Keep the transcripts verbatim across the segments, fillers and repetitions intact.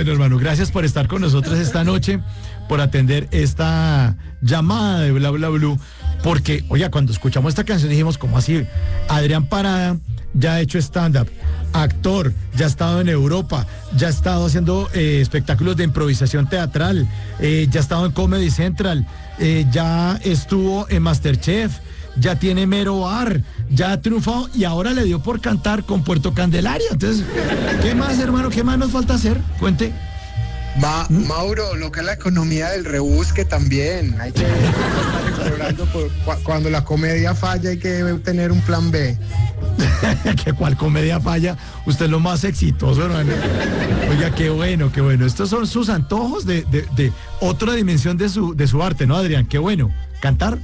Bueno, hermano, gracias por estar con nosotros esta noche, por atender esta llamada de Bla Bla Blue, porque, oiga, cuando escuchamos esta canción dijimos, ¿cómo así? Adrián Parada ya ha hecho stand-up, actor, ya ha estado en Europa, ya ha estado haciendo eh, espectáculos de improvisación teatral, eh, ya ha estado en Comedy Central, eh, ya estuvo en MasterChef, ya tiene mero bar, ya ha triunfado y ahora le dio por cantar con Puerto Candelaria. Entonces, ¿qué más, hermano? ¿Qué más nos falta hacer? Cuente. Ma, Mauro, lo que es la economía del rebusque también. Hay que estar explorando por, cu- cuando la comedia falla hay que tener un plan B. ¿Que cuál comedia falla? Usted es lo más exitoso, hermano. Oiga, qué bueno, qué bueno. Estos son sus antojos de, de, de otra dimensión de su, de su arte, ¿no, Adrián? Qué bueno. ¿Cantar?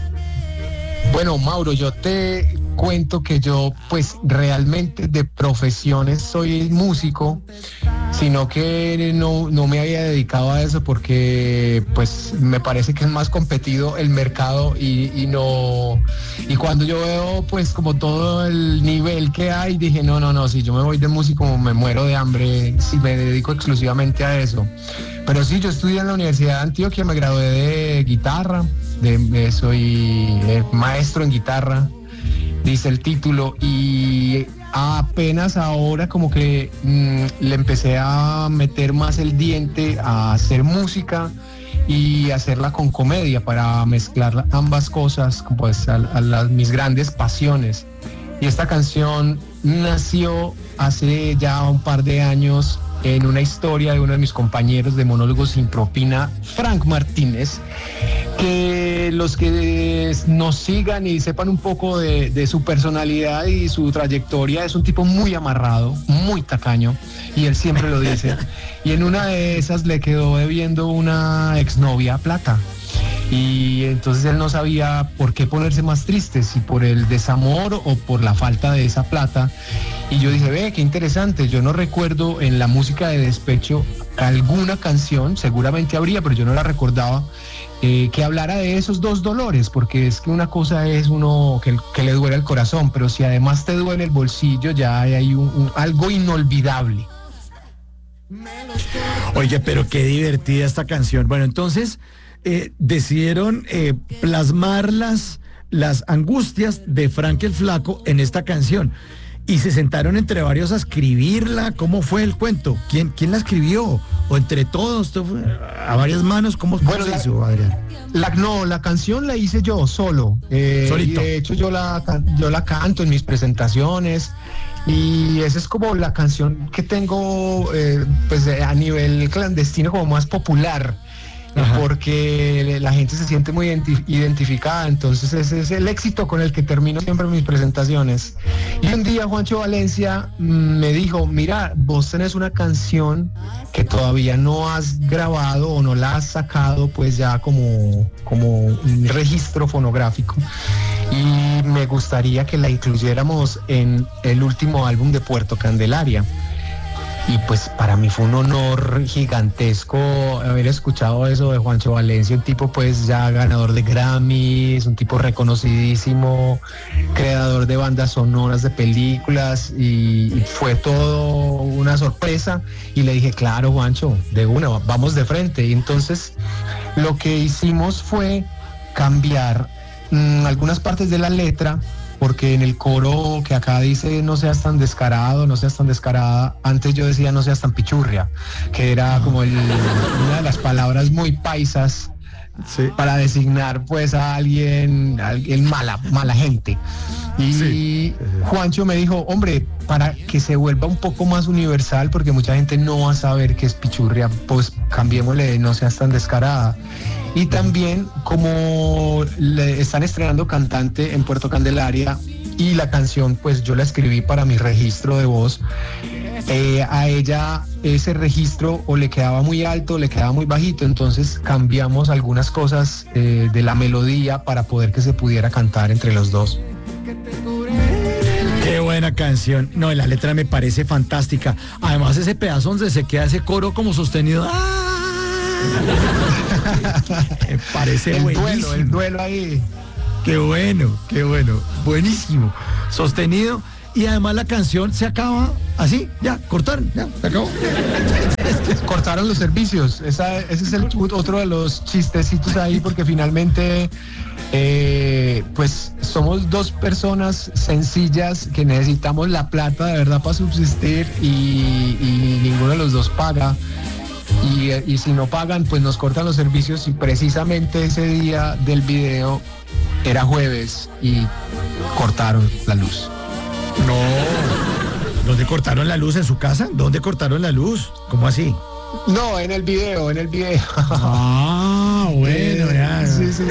Bueno, Mauro, yo te cuento que yo pues realmente de profesiones soy músico, sino que no, no me había dedicado a eso porque pues me parece que es más competido el mercado y, y no, y cuando yo veo pues como todo el nivel que hay, dije no, no, no, si yo me voy de músico me muero de hambre si me dedico exclusivamente a eso. Pero sí, yo estudié en la Universidad de Antioquia, me gradué de guitarra, de, de- soy eh, maestro en guitarra, dice el título, y apenas ahora como que mmm, le empecé a meter más el diente a hacer música y hacerla con comedia para mezclar ambas cosas, pues a, a las, mis grandes pasiones. Y esta canción nació hace ya un par de años en una historia de uno de mis compañeros de Monólogos Sin Propina, Frank Martínez, que los que nos sigan y sepan un poco de, de su personalidad y su trayectoria, es un tipo muy amarrado, muy tacaño, y él siempre lo dice. Y en una de esas le quedó debiendo una exnovia plata. Y entonces él no sabía por qué ponerse más triste, si por el desamor o por la falta de esa plata. Y yo dije, ve, qué interesante, yo no recuerdo en la música de despecho alguna canción, seguramente habría, pero yo no la recordaba, eh, que hablara de esos dos dolores, porque es que una cosa es uno que, que le duele el corazón, pero si además te duele el bolsillo, ya hay, hay un, un, algo inolvidable. Oye, pero qué divertida esta canción. Bueno, entonces eh, decidieron eh, plasmar las, las angustias de Frank el Flaco en esta canción. Y se sentaron entre varios a escribirla. ¿Cómo fue el cuento? ¿Quién, quién la escribió? ¿O entre todos? ¿Esto fue a varias manos? ¿Cómo, cómo Bueno, se la, hizo, Adrián? La, no, la canción la hice yo solo. Eh, Solito. Y de hecho yo la, yo la canto en mis presentaciones. Y esa es como la canción que tengo eh, pues a nivel clandestino como más popular. Ajá. Porque la gente se siente muy identi- identificada, entonces ese es el éxito con el que termino siempre mis presentaciones. Y un día Juancho Valencia me dijo, mira, vos tenés una canción que todavía no has grabado o no la has sacado pues ya como, como un registro fonográfico, y me gustaría que la incluyéramos en el último álbum de Puerto Candelaria. Y pues para mí fue un honor gigantesco haber escuchado eso de Juancho Valencia, un tipo pues ya ganador de Grammys, un tipo reconocidísimo, creador de bandas sonoras de películas, y, y fue todo una sorpresa. Y le dije, claro, Juancho, de una, vamos de frente. Y entonces lo que hicimos fue cambiar mmm, algunas partes de la letra, porque en el coro que acá dice no seas tan descarado, no seas tan descarada, antes yo decía no seas tan pichurria, que era como el, una de las palabras muy paisas, sí, para designar pues a alguien, a alguien mala, mala gente. Y sí, Juancho me dijo, hombre, para que se vuelva un poco más universal, porque mucha gente no va a saber qué es pichurria, pues cambiémosle de no seas tan descarada. Y también, como le están estrenando cantante en Puerto Candelaria y la canción pues yo la escribí para mi registro de voz, eh, a ella ese registro o le quedaba muy alto o le quedaba muy bajito, entonces cambiamos algunas cosas eh, de la melodía para poder que se pudiera cantar entre los dos. Qué buena canción. No, la letra me parece fantástica. Además ese pedazo donde se queda ese coro como sostenido. ¡Ah! Me parece el buenísimo. duelo, el duelo ahí. Qué bueno, qué bueno. Buenísimo. Sostenido. Y además la canción se acaba así, ya, cortaron, ya, se acabó. Con cortaron los servicios. Esa, ese es el otro de los chistecitos ahí, porque finalmente eh, pues somos dos personas sencillas que necesitamos la plata de verdad para subsistir y, y ninguno de los dos paga. Y, y si no pagan, pues nos cortan los servicios, y precisamente ese día del video era jueves y cortaron la luz. No. ¿Dónde cortaron la luz? ¿En su casa? ¿Dónde cortaron la luz? ¿Cómo así? No, en el video, en el video. Ah, bueno, ya. Sí, sí, sí, sí.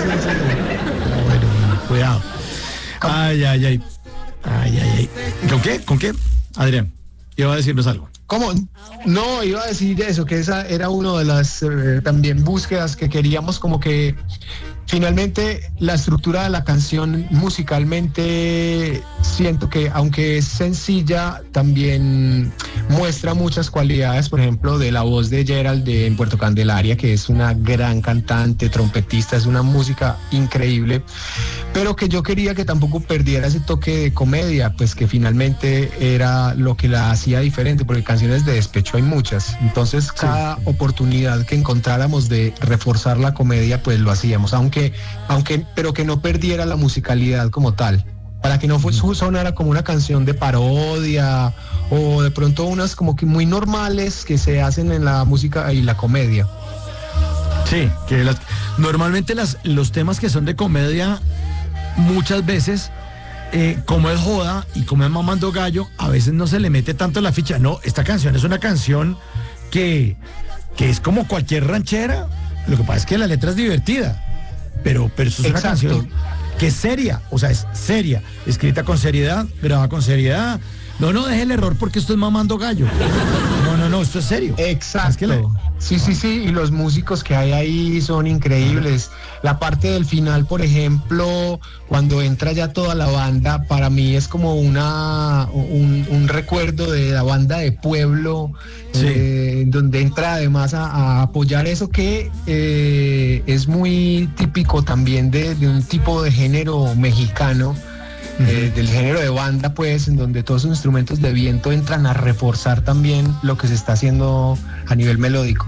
Bueno, cuidado. Ay, ay, ay. Ay, ay, ay. ¿Con qué? ¿Con qué? Adrián, iba a decirnos algo. ¿Cómo? No, iba a decir eso, que esa era una de las eh, también búsquedas que queríamos, como que finalmente la estructura de la canción musicalmente siento que aunque es sencilla, también muestra muchas cualidades, por ejemplo, de la voz de Gerald de en Puerto Candelaria, que es una gran cantante, trompetista, es una música increíble, pero que yo quería que tampoco perdiera ese toque de comedia, pues que finalmente era lo que la hacía diferente, porque canciones de despecho hay muchas, entonces cada sí. oportunidad que encontráramos de reforzar la comedia, pues lo hacíamos, aunque, aunque, pero que no perdiera la musicalidad como tal, para que no fue, sonara como una canción de parodia o de pronto unas como que muy normales que se hacen en la música y la comedia. Sí, que las, normalmente las, los temas que son de comedia muchas veces, eh, como es joda y como es mamando gallo, a veces no se le mete tanto la ficha. No, esta canción es una canción que, que es como cualquier ranchera. Lo que pasa es que la letra es divertida, pero, pero eso es Exacto. una canción que es seria, o sea, es seria, escrita con seriedad, grabada con seriedad. No, no deje el error porque esto es mamando gallo. No, no, no, esto es serio. Exacto. Es que la... Sí, sí, sí, y los músicos que hay ahí son increíbles. La parte del final, por ejemplo, cuando entra ya toda la banda, para mí es como una un, un recuerdo de la banda de pueblo, sí. eh, donde entra además a, a apoyar eso que eh, es muy típico también de, de un tipo de género mexicano. Eh, del género de banda, pues, en donde todos los instrumentos de viento entran a reforzar también lo que se está haciendo a nivel melódico.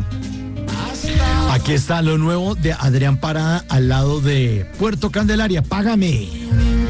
Aquí está lo nuevo de Adrián Parada al lado de Puerto Candelaria. Págame.